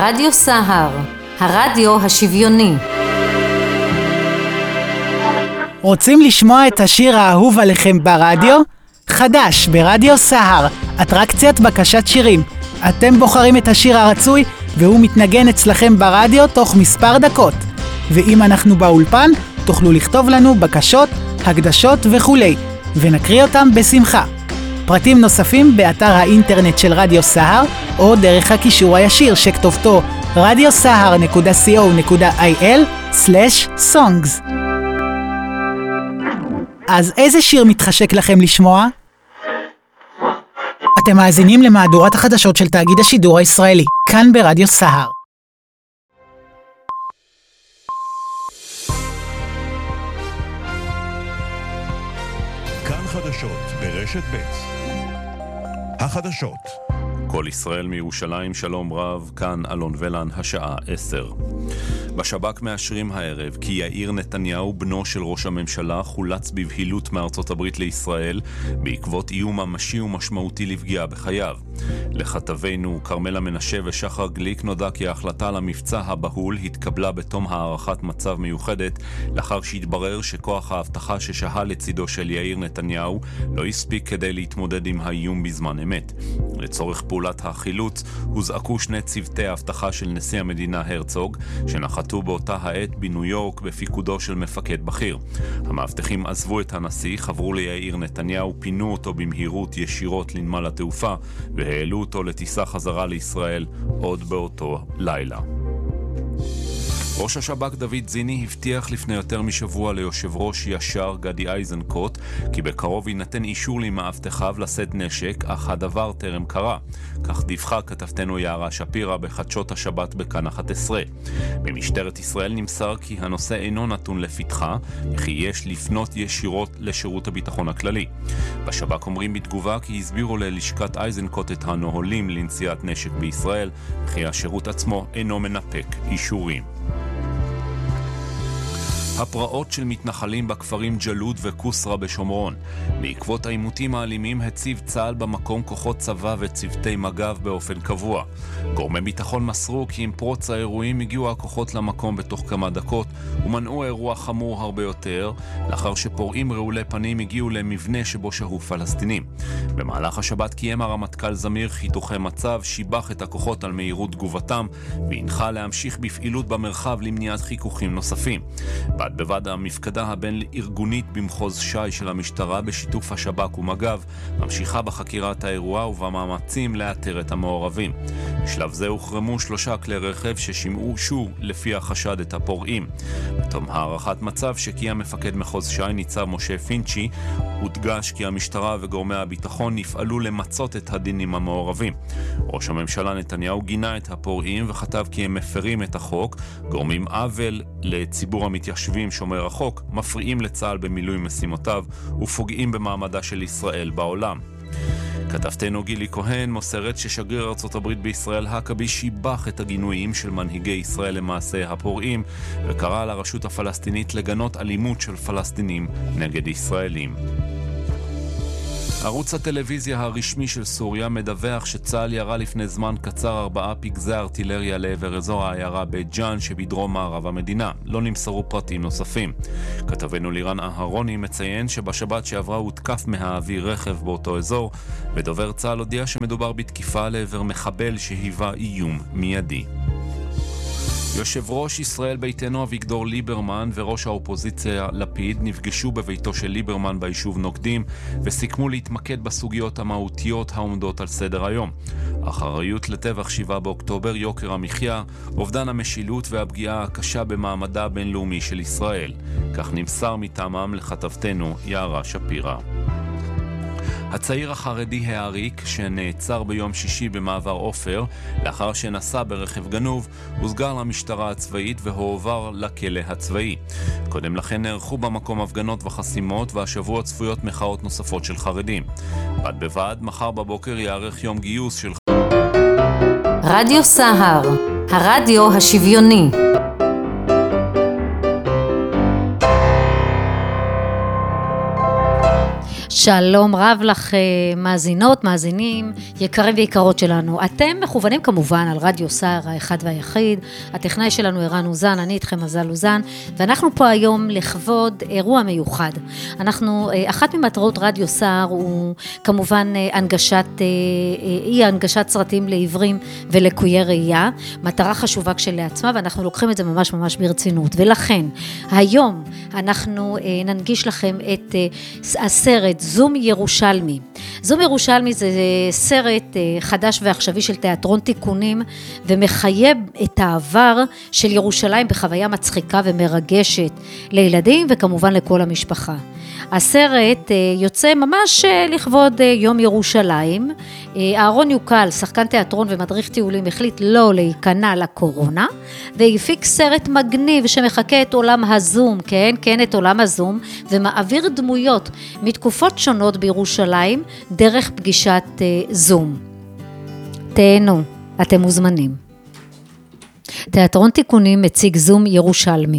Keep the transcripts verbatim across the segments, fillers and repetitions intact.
רדיו סהר, הרדיו השוויוני. רוצים לשמוע את השיר האהוב עליכם ברדיו? חדש ברדיו סהר, אטרקציית בקשת שירים. אתם בוחרים את השיר הרצוי והוא מתנגן אצלכם ברדיו תוך מספר דקות. ואם אנחנו באולפן, תוכלו לכתוב לנו בקשות, הקדשות וכולי, ונקריא אותם בשמחה. פרטים נוספים באתר האינטרנט של רדיו סהר, או דרך הקישור הישיר שכתובתו רדיו סהר נקודה סי או נקודה איי אל סלש סונגס. אז איזה שיר מתחשק לכם לשמוע? אתם מאזינים למהדורת החדשות של תאגיד השידור הישראלי, כאן ברדיו סהר. כאן חדשות ברשת ב'. החדשות. כל ישראל מירושלים, שלום רב, כאן אלון ולן, השעה עשר. בשב"כ מאשרים הערב כי יאיר נתניהו, בנו של ראש הממשלה, חולץ בבהילות מארצות הברית לישראל בעקבות איום ממשי ומשמעותי לפגיעה בחייו. לכתבינו קרמלה מנשה ושחר גליק נודע כי ההחלטה על המבצע הבהול התקבלה בתום הערכת מצב מיוחדת, לאחר שהתברר שכוח ההבטחה ששהה לצידו של יאיר נתניהו לא הספיק כדי להתמודד עם האיום בזמן אמת. לצורך פעולת החילוץ הוזעקו שני צוותי האבטחה של נשיא המדינה הרצוג, שנחתו באותה העת בניו יורק בפיקודו של מפקד בכיר. המאבטחים עזבו את הנשיא, חברו ליאיר נתניהו, פינו אותו במהירות ישירות לנמל התעופה והעלו אותו לטיסה חזרה לישראל עוד באותו לילה. ראש השב"כ דוד זיני הבטיח לפני יותר משבוע ליושב ראש ישר גדי איזנקוט כי בקרוב יינתן אישור למאבטחיו לשאת נשק, אך הדבר טרם קרה. כך דיווחה כתבתנו יערה שפירא בחדשות השבת בכאן אחת עשרה. במשטרת ישראל נמסר כי הנושא אינו נתון לפתחה, וכי יש לפנות ישירות לשירות הביטחון הכללי. בשב"כ אומרים בתגובה כי הסבירו ללשכת איזנקוט את הנהלים לנשיאת נשק בישראל, וכי השירות עצמו אינו מנפק אישורים. הפרעות של מתנחלים בכפרים ג'לוד וקוסרה בשומרון. בעקבות העימותים האלימים הציב צה"ל במקום כוחות צבא וצוותי מג"ב באופן קבוע. גורמי ביטחון מסרו כי עם פרוץ האירועים הגיעו הכוחות למקום בתוך כמה דקות ומנעו אירוע חמור הרבה יותר, לאחר שפורעים רעולי פנים הגיעו למבנה שבו שהו פלסטינים. במהלך השבת קיים הרמטכ"ל זמיר חיתוכי מצב, שיבח את הכוחות על מהירות תגובתם והנחה להמשיך בפעילות במרחב למניעת חיכוכים נוספים. בד בבד המפקדה הבין-ארגונית במחוז שי של המשטרה בשיתוף השב"כ ומג"ב ממשיכה בחקירת האירוע ובמאמצים לאתר את המעורבים. בשלב זה הוחרמו שלושה כלי רכב ששימשו לפי החשד את הפורעים. בתום הערכת מצב שקיים מפקד מחוז שי ניצב משה פינצ'י, הודגש כי המשטרה וגורמי הביטחון יפעלו למצות את הדין עם המעורבים. ראש הממשלה נתניהו גינה את הפורעים וכתב כי הם מפרים את החוק, גורמים עוול לציבור המתיישבים שומר החוק, מפריעים לצה"ל במילוי משימותיו ופוגעים במעמדה של ישראל בעולם. כתבתנו גילי כהן מוסרת ששגריר ארצות הברית בישראל הקבי שיבח את הגינויים של מנהיגי ישראל למעשה הפורעים וקרא לרשות הפלסטינית לגנות אלימות של פלסטינים נגד ישראלים. ערוץ הטלוויזיה הרשמי של סוריה מדווח שצה"ל ירה לפני זמן קצר ארבעה פגזי ארטילריה לעבר אזור העיירה בית ג'אן שבדרום מערב המדינה. לא נמסרו פרטים נוספים. כתבנו לירן אהרוני מציין שבשבת שעברה הותקף מהאוויר רכב באותו אזור, ודובר צה"ל הודיע שמדובר בתקיפה לעבר מחבל שהיווה איום מיידי. יושב ראש ישראל ביתנו אביגדור ליברמן וראש האופוזיציה לפיד נפגשו בביתו של ליברמן ביישוב נוקדים וסיכמו להתמקד בסוגיות המהותיות העומדות על סדר היום. אחריות לטבח שבעה באוקטובר, יוקר המחיה, אובדן המשילות והפגיעה הקשה במעמדה הבינלאומי של ישראל. כך נמסר מטעמם לכתבתנו יערה שפירא. הצעיר החרדי העריק שנעצר ביום שישי במעבר עופר לאחר שנסע ברכב גנוב הוסגר למשטרה הצבאית והועבר לכלא הצבאי. קודם לכן נערכו במקום הפגנות וחסימות והשבוע צפויות מחאות נוספות של חרדים. בד בבד מחר בבוקר יערך יום גיוס של רדיו סהר, הרדיו השוויוני. שלום רב לך מאזינות, מאזינים, יקרים ויקרות שלנו. אתם מכוונים כמובן על רדיו סער האחד והיחיד, הטכנאי שלנו ערן אוזן, אני איתכם מזל אוזן, ואנחנו פה היום לכבוד אירוע מיוחד. אנחנו, אחת ממטרות רדיו סער הוא כמובן הנגשת, היא הנגשת סרטים לעיוורים ולקויי ראייה, מטרה חשובה כשלעצמה, ואנחנו לוקחים את זה ממש ממש ברצינות. ולכן, היום אנחנו ננגיש לכם את הסרט זום ירושלמי. זום ירושלמי זה סרט חדש ועכשווי של תיאטרון תיקונים, ומחייב את העבר של ירושלים בחוויה מצחיקה ומרגשת לילדים וכמובן לכל המשפחה. הסרט יוצא ממש לכבוד יום ירושלים. אהרון יוקל, שחקן תיאטרון ומדריך טיולים, החליט לא להיכנע לקורונה, והפיק סרט מגניב שמחכה את עולם הזום, כן, כן, את עולם הזום, ומעביר דמויות מתקופות שונות בירושלים דרך פגישת זום. תהנו, אתם מוזמנים. תיאטרון תיקונים מציג זום ירושלמי.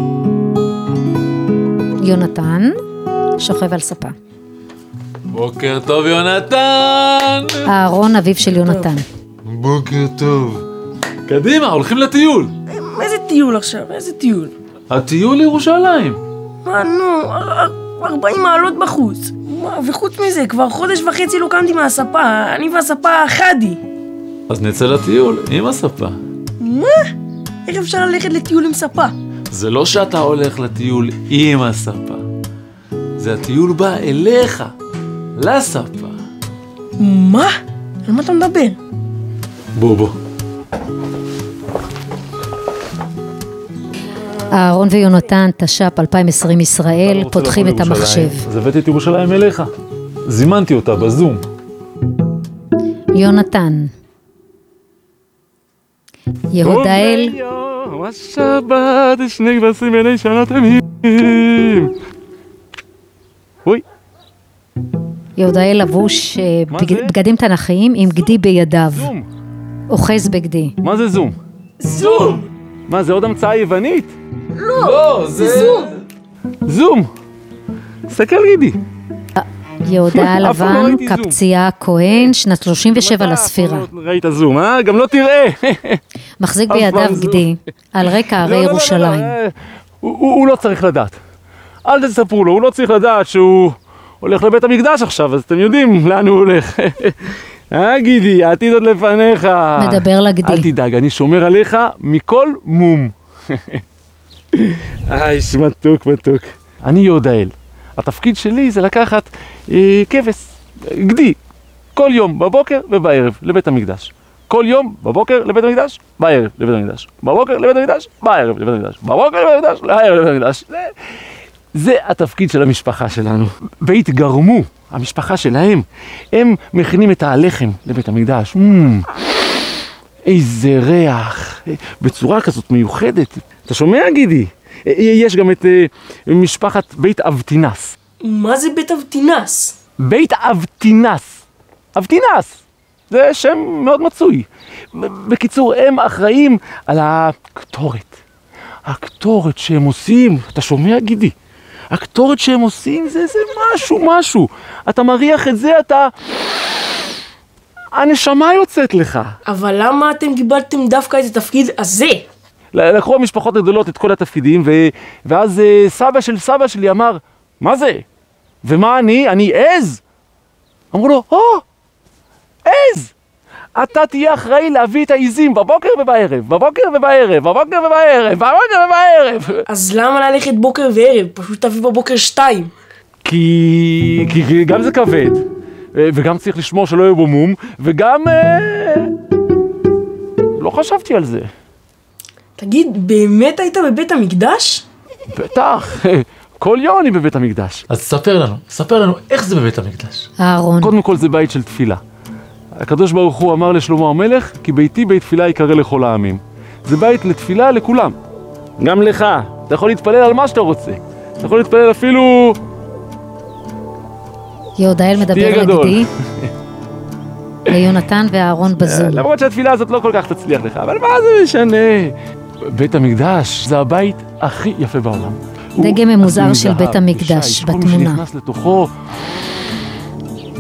יונתן שוכב על ספה. בוקר טוב יונתן. אהרון אביו של יונתן. בוקר טוב. קדימה, הולכים לטיול. איזה טיול עכשיו? איזה טיול? הטיול לירושלים. מה נו, ארבעים מעלות בחוץ. וחוץ מזה, כבר חודש וחצי לא קמתי מהספה, אני והספה חדי. אז נצא לטיול עם הספה. מה? איך אפשר ללכת לטיול עם ספה? זה לא שאתה הולך לטיול עם הספה. זה הטיול בא אליך, לספה. מה? על מה אתה מדבר? בוא בוא. אהרון ויונתן, תש"פ אלפיים ועשרים ישראל, פותחים את המחשב. אז הבאתי את ירושלים אליך. זימנתי אותה בזום. יונתן. יהודאל. השבת שני כבשים עיני שנה תמים. אוי. יהודאל לבוש בגדים תנכיים עם גדי בידיו. זום. אוחז בגדי. מה זה זום? זום! מה, זה עוד המצאה יוונית? לא, לא, זה זום! זום! סתכל גידי. יהודה אף פעם לא לבן, ראיתי זום. קפצייה כהן, שנת שלושים ושבע לספירה. לא ראית זום, אה? גם לא תראה. מחזיק אף בידיו פעם זום. גדי, על רקע הרי לא, לא, לא, ירושלים. לא, לא. הוא- הוא הוא לא צריך לדעת. אל תספרו לו, הוא לא צריך לדעת שהוא הולך לבית המקדש עכשיו, אז אתם יודעים לאן הוא הולך. אה גידי, העתיד עוד לפניך. מדבר לגדי. אל תדאג, אני שומר עליך מכל מום. איי, מתוק מתוק. אני יהודאל. התפקיד שלי זה לקחת אה, כבש, גדי, כל יום בבוקר ובערב לבית המקדש. כל יום בבוקר לבית המקדש, בערב לבית המקדש. בבוקר לבית המקדש, בערב לבית המקדש. בבוקר לבית המקדש, בערב לבית המקדש. זה, זה התפקיד של המשפחה שלנו. והתגרמו, המשפחה שלהם, הם מכינים את הלחם לבית המקדש. Mm, איזה ריח, בצורה כזאת מיוחדת. אתה שומע גידי? יש גם את uh, משפחת בית אבטינס. מה זה בית אבטינס? בית אבטינס. אבטינס. זה שם מאוד מצוי. בקיצור, הם אחראים על הקטורת. הקטורת שהם עושים, אתה שומע גידי? הקטורת שהם עושים זה, זה משהו, משהו. אתה מריח את זה, אתה... הנשמה יוצאת לך. אבל למה אתם קיבלתם דווקא את התפקיד הזה? לקחו המשפחות הגדולות את כל התפקידים, ו... ואז uh, סבא של סבא שלי אמר, מה זה? ומה אני? אני עז? אמרו לו, או, עז! אתה תהיה אחראי להביא את העיזים בבוקר ובערב, בבוקר ובערב, בבוקר ובערב, בבוקר ובערב. אז למה ללכת בוקר וערב? פשוט תביא בבוקר שתיים. כי... כי כי גם זה כבד, וגם צריך לשמור שלא יהיו בו מום, וגם... אה... לא חשבתי על זה. תגיד, באמת היית בבית המקדש? בטח, כל יום אני בבית המקדש. אז ספר לנו, ספר לנו איך זה בבית המקדש. אהרון. קודם כל זה בית של תפילה. הקדוש ברוך הוא אמר לשלמה המלך, כי ביתי בית תפילה יקרא לכל העמים. זה בית לתפילה לכולם. גם לך. אתה יכול להתפלל על מה שאתה רוצה. אתה יכול להתפלל אפילו... יהודאל מדבר לגדי. ליונתן ואהרון בזום. למרות שהתפילה הזאת לא כל כך תצליח לך, אבל מה זה משנה? בית המקדש זה הבית הכי יפה בעולם. דגם ממוזר של בית המקדש בתמונה. כל מי שנכנס לתוכו,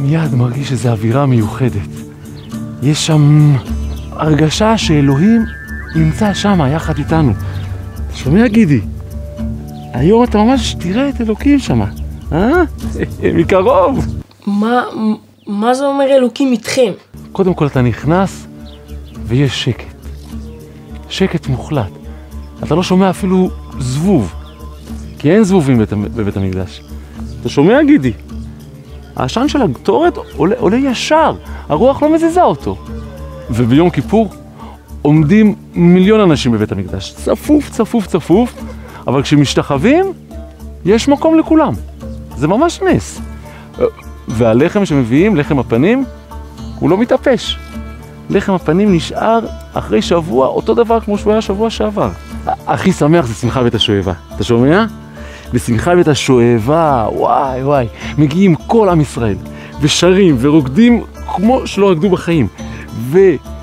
מיד מרגיש איזו אווירה מיוחדת. יש שם הרגשה שאלוהים נמצא שם יחד איתנו. שומע גידי? היום אתה ממש תראה את אלוקים שם, אה? מקרוב. מה, מה זה אומר אלוקים איתכם? קודם כל אתה נכנס ויש שקט. שקט מוחלט. אתה לא שומע אפילו זבוב, כי אין זבובים בבית, בבית המקדש. אתה שומע גידי? העשן של הקטורת עולה, עולה ישר, הרוח לא מזיזה אותו. וביום כיפור עומדים מיליון אנשים בבית המקדש, צפוף, צפוף, צפוף, אבל כשמשתחווים, יש מקום לכולם. זה ממש נס. והלחם שמביאים, לחם הפנים, הוא לא מתאפש. לחם הפנים נשאר אחרי שבוע, אותו דבר כמו שהוא היה שבוע שעבר. הכי שמח זה שמחה בית השואבה. אתה שומע? בשמחה בית השואבה, וואי וואי, מגיעים כל עם ישראל, ושרים ורוקדים כמו שלא רקדו בחיים. ו...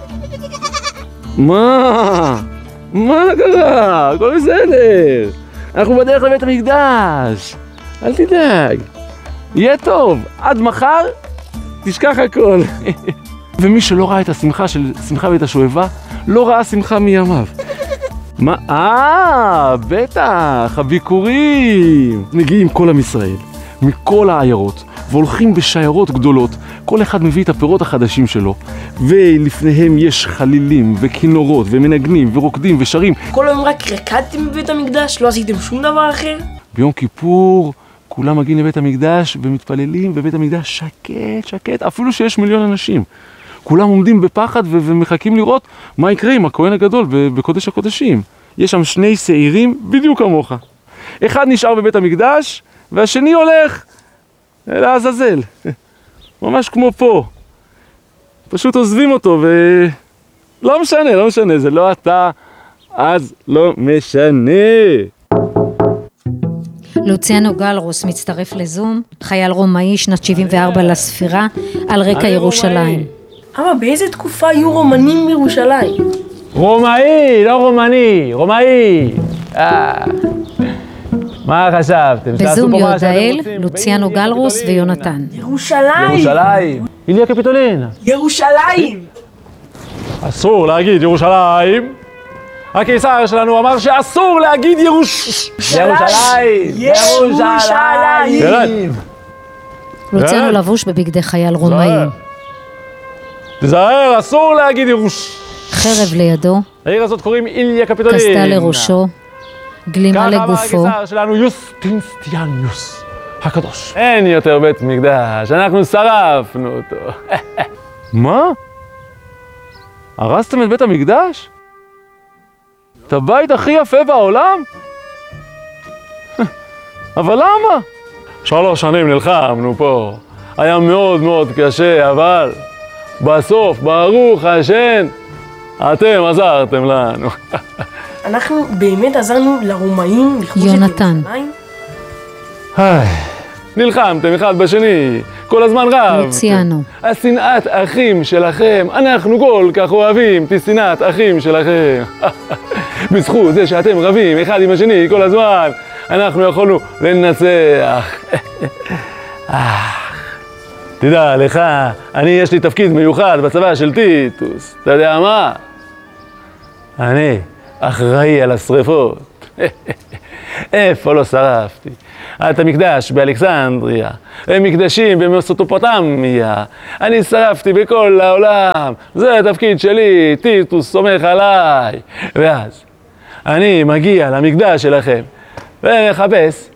מה? מה קרה? הכל בסדר. אנחנו בדרך לבית המקדש. אל תדאג. יהיה טוב. עד מחר תשכח הכל. ומי שלא ראה את השמחה של שמחה בית השואבה, לא ראה שמחה מימיו. מה? אה, בטח, הביקורים. מגיעים כל עם ישראל, מכל העיירות, והולכים בשיירות גדולות. כל אחד מביא את הפירות החדשים שלו, ולפניהם יש חלילים וכינורות ומנגנים ורוקדים ושרים. כל היום רק רקדתם בבית המקדש? לא עשיתם שום דבר אחר? ביום כיפור כולם מגיעים לבית המקדש ומתפללים, ובית המקדש שקט, שקט, אפילו שיש מיליון אנשים. כולם עומדים בפחד ו- ומחכים לראות מה יקרה עם הכהן הגדול בקודש הקודשים. יש שם שני שעירים בדיוק כמוך. אחד נשאר בבית המקדש, והשני הולך לעזאזל. ממש כמו פה. פשוט עוזבים אותו, ולא משנה, לא משנה, זה לא אתה, אז לא משנה. לוציאנו גלרוס מצטרף לזום, חייל רומאי שנת שבעים וארבע לספירה, על רקע ירושלים. אבל באיזה תקופה היו רומנים בירושלים? רומאי, לא רומני, רומאי. מה חשבתם? בזום יודעאל, לוציאנו גלרוס ויונתן. ירושלים! ירושלים. איליה קפיטולין. ירושלים! אסור להגיד ירושלים. הקיסר שלנו אמר שאסור להגיד ירוש... ירושלים! ירושלים! לוציאנו לבוש בבגדי חייל רומאי. תזהר, אסור להגיד ירוש... חרב לידו, העיר הזאת קוראים איליה קפיטולין. קסדה לראשו, גלימה לגופו. ככה אמר הקיסר שלנו יוסטיניאנוס הקדוש. אין יותר בית מקדש, אנחנו שרפנו אותו. מה? הרסתם את בית המקדש? את הבית הכי יפה בעולם? אבל למה? שלוש שנים נלחמנו פה. היה מאוד מאוד קשה, אבל בסוף, ברוך השם, אתם עזרתם לנו. אנחנו באמת עזרנו לרומאים לכבוש את יונתן. ירושלים? היי, נלחמתם אחד בשני, כל הזמן רב. לוציאנו. השנאת אחים שלכם, אנחנו כל כך אוהבים את שנאת אחים שלכם. בזכות זה שאתם רבים אחד עם השני כל הזמן, אנחנו יכולנו לנצח. תדע לך, אני יש לי תפקיד מיוחד בצבא של טיטוס. אתה יודע מה? אני אחראי על השריפות. איפה לא שרפתי? את המקדש באלכסנדריה, מקדשים במסופוטמיה, אני שרפתי בכל העולם, זה התפקיד שלי, טיטוס סומך עליי. ואז אני מגיע למקדש שלכם ומחפש,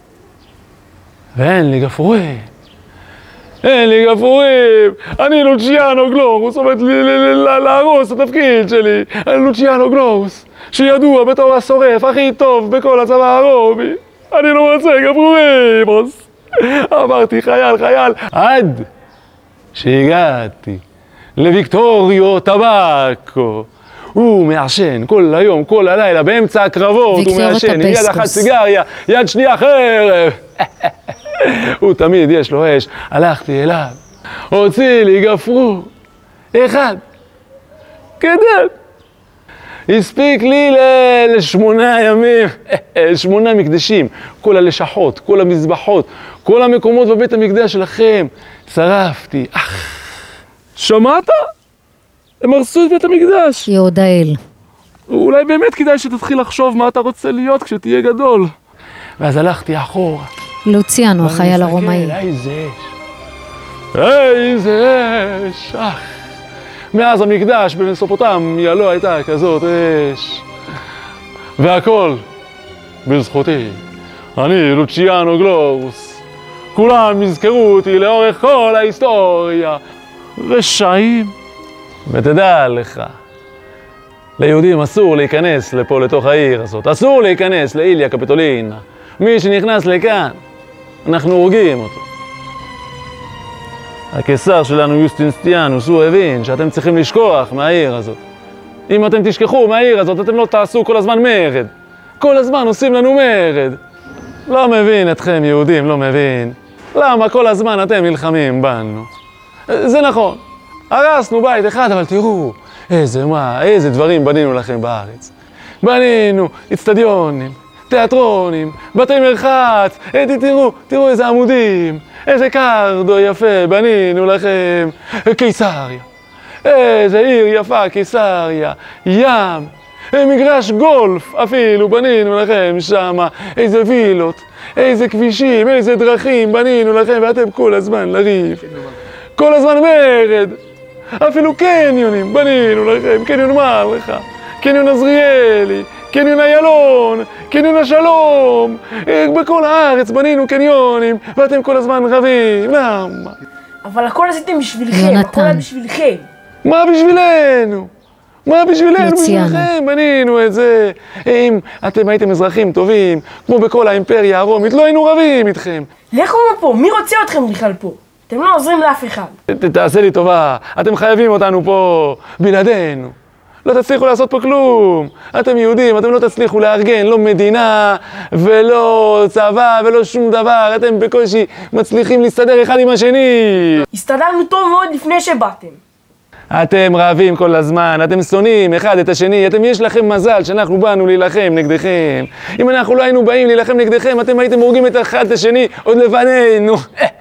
ואין לי גפרורים. אין לי גפרורים, אני לוציאנו גלורוס, עומד להרוס את התפקיד שלי. אני לוציאנו גלורוס, שידוע בתור השורף הכי טוב בכל הצבא הרומי. אני לא מוצא גפרורים. אמרתי חייל, חייל, עד שהגעתי לוויקטוריו טבקו. הוא מעשן כל היום, כל הלילה, באמצע הקרבות הוא מעשן, עם יד אחת סיגריה, יד שנייה חרב. הוא תמיד יש לו אש. הלכתי אליו, הוציא לי גפרור אחד קטן, הספיק לי לשמונה ימים, שמונה מקדשים, כל הלשכות, כל המזבחות, כל המקומות בבית המקדש שלכם שרפתי. שמעת? הם הרסו את בית המקדש. יהודאל. אולי באמת כדאי שתתחיל לחשוב מה אתה רוצה להיות כשתהיה גדול. ואז הלכתי אחורה. לוציאנו, החייל הרומאי. איזה אש. איזה אש. אך. מאז המקדש במסופוטמיה לא הייתה כזאת אש. והכל בזכותי. אני לוציאנו גלורוס. כולם יזכרו אותי לאורך כל ההיסטוריה. רשעים. ותדע לך, ליהודים אסור להיכנס לפה לתוך העיר הזאת. אסור להיכנס לאיליה קפיטולינה. מי שנכנס לכאן, אנחנו הורגים אותו. הקיסר שלנו יוסטיניאנוס, הוא הבין שאתם צריכים לשכוח מהעיר הזאת. אם אתם תשכחו מהעיר הזאת, אתם לא תעשו כל הזמן מרד. כל הזמן עושים לנו מרד. לא מבין אתכם יהודים, לא מבין. למה כל הזמן אתם נלחמים בנו? זה נכון. הרסנו בית אחד, אבל תראו, איזה מה, איזה דברים בנינו לכם בארץ. בנינו אצטדיונים, תיאטרונים, בתי מרחץ, תראו, תראו איזה עמודים, איזה קרדו יפה בנינו לכם, קיסריה. איזה עיר יפה, קיסריה, ים, מגרש גולף אפילו בנינו לכם שמה, איזה וילות, איזה כבישים, איזה דרכים בנינו לכם, ואתם כל הזמן לריב. כל הזמן מרד. אפילו קניונים בנינו לכם, קניון מלכה, קניון עזריאלי, קניון איילון, קניון השלום. בכל הארץ בנינו קניונים, ואתם כל הזמן רבים. למה? אבל הכל עשיתם בשבילכם, הכל היה בשבילכם. מה בשבילנו? מה בשבילנו? בשבילכם בנינו את זה. אם אתם הייתם אזרחים טובים, כמו בכל האימפריה הרומית, לא היינו רבים איתכם. לכו מפה, מי רוצה אתכם בכלל פה? אתם לא עוזרים לאף אחד. תעשה לי טובה, אתם חייבים אותנו פה, בלעדינו. לא תצליחו לעשות פה כלום. אתם יהודים, אתם לא תצליחו לארגן, לא מדינה, ולא צבא, ולא שום דבר. אתם בקושי מצליחים להסתדר אחד עם השני. הסתדרנו טוב מאוד לפני שבאתם. אתם רבים כל הזמן, אתם שונאים אחד את השני, אתם יש לכם מזל שאנחנו באנו להילחם נגדכם. אם אנחנו לא היינו באים להילחם נגדכם, אתם הייתם הורגים את אחד את השני עוד לפנינו.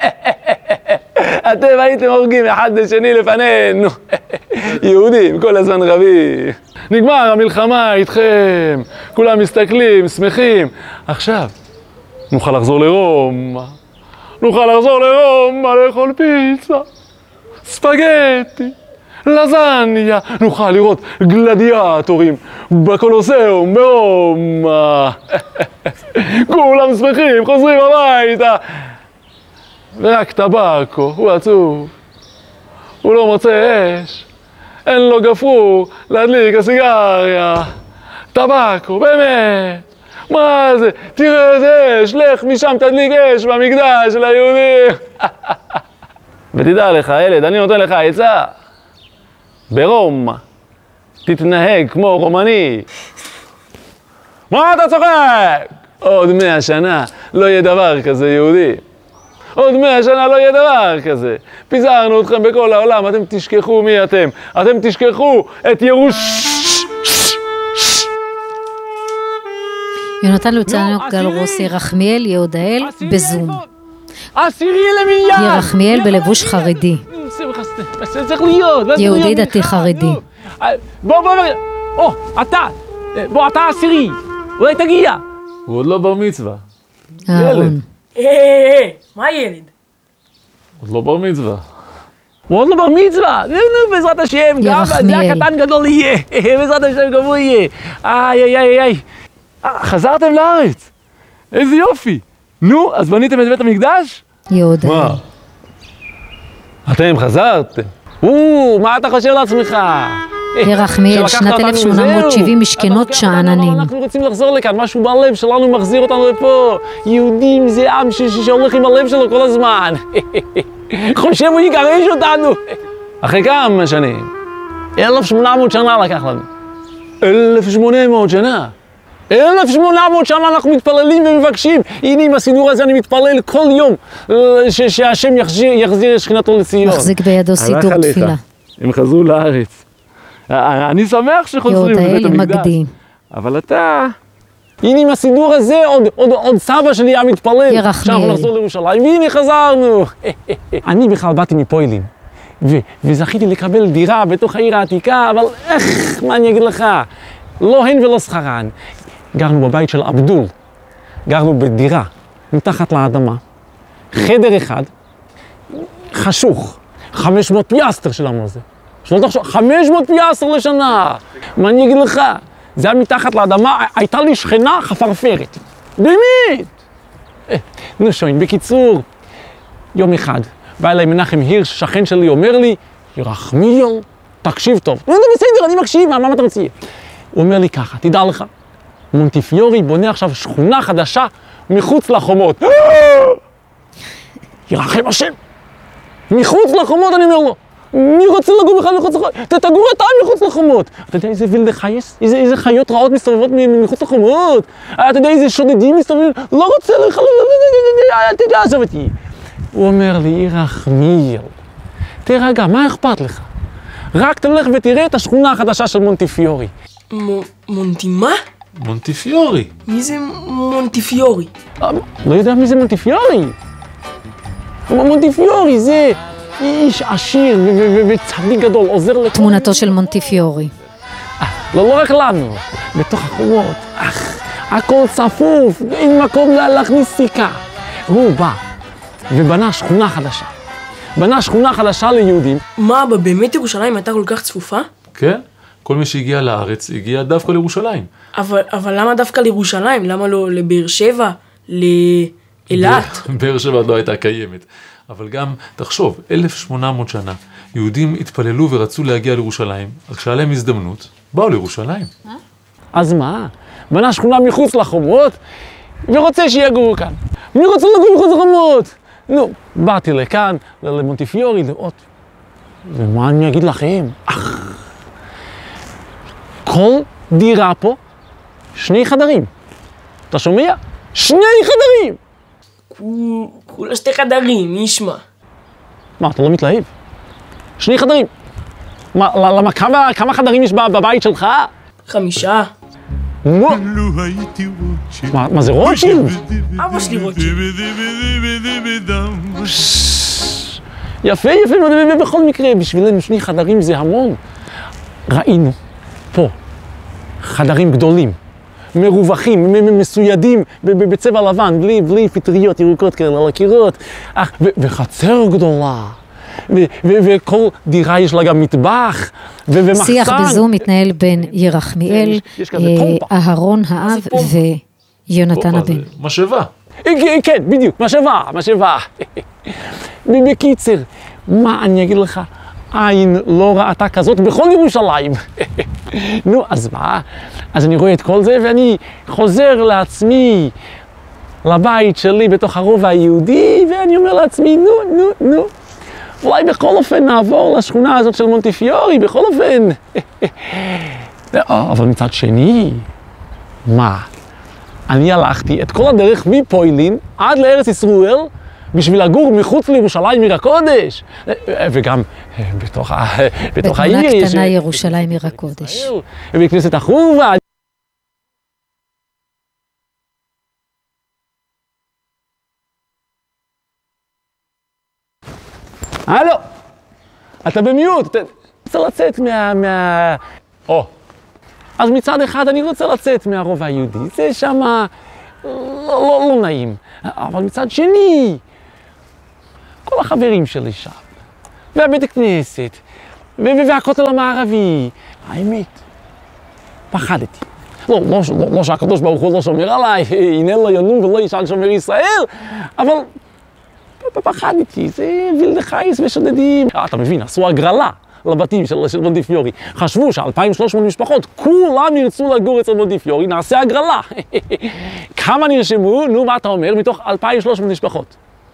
אתם הייתם הורגים אחד את השני לפנינו. יהודים כל הזמן רבים. נגמר המלחמה איתכם, כולם מסתכלים, שמחים. עכשיו, נוכל לחזור לרומא. נוכל לחזור לרומא לאכול פיצה, ספגטי, לזניה, נוכל לראות גלדיאטורים בקולוסיאום ברומא. כולם שמחים, חוזרים הביתה. ורק טבקו, הוא עצוב. הוא לא מוצא אש. אין לו גפרור להדליק הסיגריה. טבקו, באמת. מה זה? תראה איזה אש, לך משם תדליק אש במקדש של היהודים. ותדע לך, ילד, אני נותן לך עצה. ברומא, תתנהג כמו רומני. מה אתה צוחק? עוד מאה שנה לא יהיה דבר כזה יהודי. עוד מאה שנה לא יהיה דבר כזה. פיזרנו אתכם בכל העולם, אתם תשכחו מי אתם. אתם תשכחו את ירוש... יונתן לוציאנו גלרוס, ירחמיאל יהודאל בזום. עשירי למניין! ירחמיאל בלבוש חרדי. זה צריך להיות. יהודי דתי חרדי. בוא, בוא, בוא. או, אתה. בוא, אתה עשירי. אולי תגיע. הוא עוד לא בר מצווה. אהרון. אה, אה, אה, מה ילד? עוד לא בר מצווה. הוא עוד לא בר מצווה. נו, נו, בעזרת השם, גם זה הקטן גדול יהיה. בעזרת השם גם הוא יהיה. איי, איי, איי, איי. חזרתם לארץ. איזה יופי. נו, אז בניתם את בית המקדש? יהודאל. מה? אתם חזרתם. או, מה אתה חושב לעצמך? ירחמיאל, שנת אלף שמונה מאות שבעים, משכנות שאננים. אנחנו רוצים לחזור לכאן, משהו בלב שלנו מחזיר אותנו לפה. יהודים זה עם שהולך עם הלב שלו כל הזמן. חושב הוא יגרש אותנו. אחרי כמה שנים? אלף שמונה מאות שנה לקח לנו. אלף שמונה מאות שנה? אלף שמונה מאות שנה אנחנו מתפללים ומבקשים. הנה עם הסידור הזה אני מתפלל כל יום שהשם יחזיר את שכינתו לציון. מחזיק בידו סידור תפילה. הם חזרו לארץ. אני שמח שחוזרים לבית המקדש. יהודאל מגדי. אבל אתה, הנה עם הסידור הזה, עוד, עוד, עוד סבא שלי היה מתפלל. ירחמיאל. שאנחנו נחזור לירושלים, והנה חזרנו. אני בכלל באתי מפוילין, ו- וזכיתי לקבל דירה בתוך העיר העתיקה, אבל איך, מה אני אגיד לך? לא הן ולא שכרן. גרנו בבית של אבדול, גרנו בדירה, מתחת לאדמה. חדר אחד, חשוך, חמש מאות פיאסטר שלנו על זה. שלא תחשוב, חמש מאות פיאסטר לשנה. מה אני אגיד לך? זה היה מתחת לאדמה, הייתה לי שכנה חפרפרת. באמת! נו שוין, בקיצור, יום אחד, בא אליי מנחם הירש, שכן שלי, אומר לי, ירחמיאל, תקשיב טוב. נו, בסדר, אני מקשיב, מה, מה אתה רוצה? הוא אומר לי ככה, תדע לך, מונטיפיורי בונה עכשיו שכונה חדשה מחוץ לחומות. ירחם השם, מחוץ לחומות, אני אומר לו. מי רוצה לגור בכלל מחוץ לחומות? תגור אתה מחוץ לחומות. אתה יודע איזה וילדה חייס? איזה, איזה חיות רעות מסתובבות מחוץ לחומות? אתה יודע איזה שודדים מסתובבים? לא רוצה לך, אתה יודע, עזוב אותי. הוא אומר לי, ירחמיאל, תרגע, מה אכפת לך? רק תלך ותראה את השכונה החדשה של מונטיפיורי. מונטי מה? מונטיפיורי. מי זה מונטיפיורי? לא יודע מי זה מונטיפיורי. מונטיפיורי זה איש עשיר וצדיק גדול, עוזר לכל... תמונתו של מונטיפיורי. לא, לא רק לנו, בתוך החומות, אך, הכל צפוף, אין מקום להכניס סיכה. הוא בא ובנה שכונה חדשה. בנה שכונה חדשה ליהודים. מה, באמת ירושלים הייתה כל כך צפופה? כן? כל מי שהגיע לארץ הגיע דווקא לירושלים. אבל, אבל למה דווקא לירושלים? למה לא לבאר שבע? לאילת? באר שבע לא הייתה קיימת. אבל גם, תחשוב, אלף ושמונה מאות שנה, יהודים התפללו ורצו להגיע לירושלים, אז כשהיה להם הזדמנות, באו לירושלים. אז מה? בנה שכונה מחוץ לחומות, ורוצה שיגורו כאן. מי רוצה לגור מחוץ לחומות? נו, באתי לכאן, למונטיפיורי, לראות. ומה אני אגיד לכם? אך, כל דירה פה, שני חדרים. אתה שומע? שני חדרים! כולה שתי חדרים, מי ישמע? מה, אתה לא מתלהב? שני חדרים. מה, למה, כמה, כמה חדרים יש בבית שלך? חמישה. מה? מה, מה זה רוטשילד? אבא שלי רוטשילד. יפה, יפה, בכל מקרה, בשבילנו שני חדרים זה המון. ראינו פה חדרים גדולים, מרווחים, מסוידים, בצבע לבן, בלי, בלי פטריות ירוקות כאלה על הקירות, וחצר גדולה, וכל דירה יש לה גם מטבח, ומחסן. שיח בזום מתנהל בין ירחמיאל, אהרון האב ויונתן הבן. משאבה. כן, בדיוק, משאבה, משאבה. בקיצר, מה אני אגיד לך? עין לא ראתה כזאת בכל ירושלים. נו, אז מה? אז אני רואה את כל זה ואני חוזר לעצמי, לבית שלי בתוך הרובע היהודי, ואני אומר לעצמי, נו, נו, נו, אולי בכל אופן נעבור לשכונה הזאת של מונטיפיורי, בכל אופן. אבל מצד שני, מה? אני הלכתי את כל הדרך מפוילין עד לארץ ישראל, בשביל לגור מחוץ לירושלים עיר הקודש, וגם בתוך העיר. בתמונה קטנה ירושלים עיר הקודש. ובכנסת החורבה. הלו, אתה במיוט, אתה רוצה לצאת מה... מה... או, אז מצד אחד אני רוצה לצאת מהרובע היהודי, זה שמה לא, לא, לא נעים, אבל מצד שני, כל החברים שלי שם, והבית הכנסת, והכותל המערבי, האמת, פחדתי. לא, לא, לא, לא שהקדוש ברוך הוא לא שומר עליי, הנה לא ינום ולא ישן שומר ישראל, אבל פחדתי, זה וילדה חייס ושודדים. אתה מבין, עשו הגרלה לבתים של, של מונטיפיורי. חשבו ש-אלפיים ושלוש מאות משפחות, כולם ירצו לגור אצל מונטיפיורי, נעשה הגרלה. כמה נרשמו? נו, מה אתה אומר? מתוך אלפיים ושלוש מאות משפחות.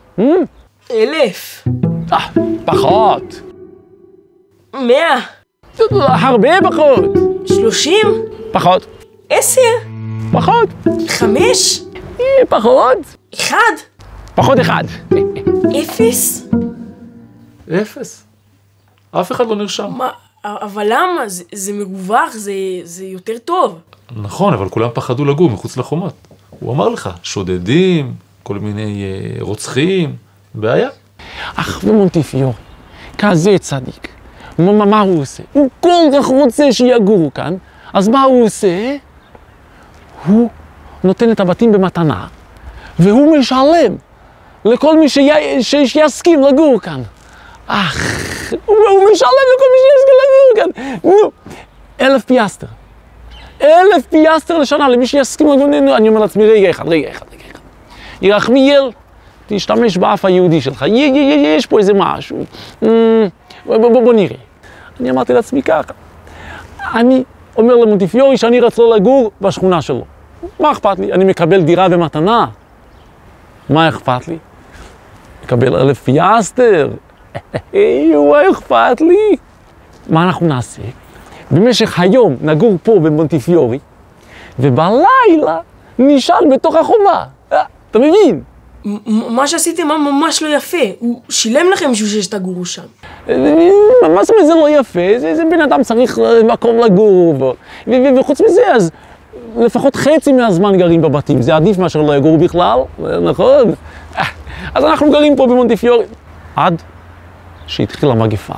אלף. אה, פחות. מאה. הרבה פחות. שלושים. פחות. עשר. פחות. חמש. פחות. אחד. פחות אחד. אפס. אפס. אף אחד לא נרשם. מה, אבל למה? זה, זה מרווח, זה, זה יותר טוב. נכון, אבל כולם פחדו לגור מחוץ לחומות. הוא אמר לך, שודדים, כל מיני אה, רוצחים, בעיה. אך ומונטיפיורי, כזה צדיק, מה, מה הוא עושה? הוא כל כך רוצה שיגורו כאן, אז מה הוא עושה? הוא נותן את הבתים במתנה, והוא משלם לכל מי שי, ש, שיסכים לגור כאן. אך, הוא, הוא משלם לכל מי שיסכים לגור כאן. נו, אלף פיאסטר. אלף פיאסטר לשנה למי שיסכים לגור. נו, אני אומר לעצמי, רגע אחד, רגע אחד, רגע אחד. ירחמיאל, תשתמש באף היהודי שלך, יש פה איזה משהו. בוא, בוא, בוא נראה. אני אמרתי לעצמי ככה. אני אומר למונטיפיורי שאני רצה לגור בשכונה שלו. מה אכפת לי? אני מקבל דירה במתנה. מה אכפת לי? מקבל אלף פיאסטר. מה אכפת לי? מה אנחנו נעשה? במשך היום נגור פה במונטיפיורי, ובלילה נשאל בתוך החומה. אתה מבין? מה שעשיתם ממש לא יפה. הוא שילם לכם בשביל שתגורו שם. מה זאת אומרת זה לא יפה? זה בן אדם צריך מקום לגור בו. וחוץ מזה, אז לפחות חצי מהזמן גרים בבתים. זה עדיף מאשר לא יגורו בכלל, נכון? אז אנחנו גרים פה במונטיפיורי. עד שהתחילה מגפה.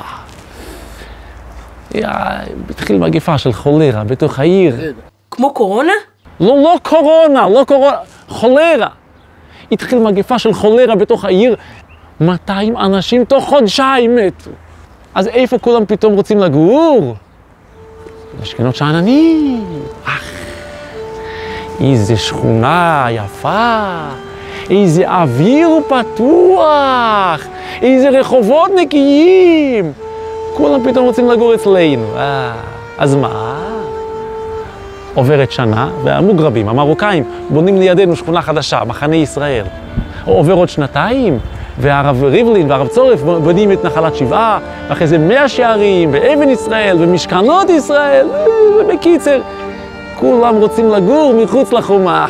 התחיל מגפה של חולרה בתוך העיר. כמו קורונה? לא, לא קורונה, לא קורונה, חולרה. התחיל מגפה של חולרה בתוך העיר, מאתיים אנשים תוך חודשיים מתו. אז איפה כולם פתאום רוצים לגור? בשכונות שאננים. אך, איזה שכונה יפה, איזה אוויר פתוח, איזה רחובות נקיים. כולם פתאום רוצים לגור אצלנו. אה, אז מה? עוברת שנה, והמוגרבים, המרוקאים, בונים לידינו שכונה חדשה, מחנה ישראל. עובר עוד שנתיים, והרב ריבלין והרב צורף בונים את נחלת שבעה, ואחרי זה מאה שערים, ואבן ישראל, ומשכנות ישראל, ובקיצר, כולם רוצים לגור מחוץ לחומה.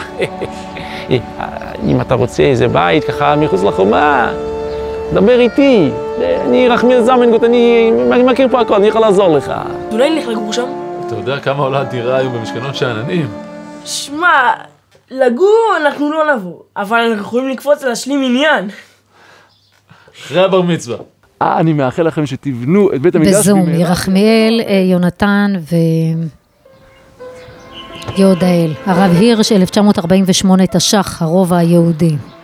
אם אתה רוצה איזה בית ככה מחוץ לחומה, דבר איתי. אני רחמיאל זמנגוט, אני מכיר פה הכל, אני יכול לעזור לך. אולי נלך לגור שם? אתה יודע כמה עולה דירה היום במשכנות שאננים? שמע, לגור אנחנו לא נבוא, אבל אנחנו יכולים לקפוץ להשלים עניין. אחרי הבר מצווה. אני מאחל לכם שתבנו את בית המקדש. בזום, ירחמיאל, יונתן ויהודאל. הרב הירש, אלף תשע מאות ארבעים ושמונה, תש"ח, הרובע היהודי.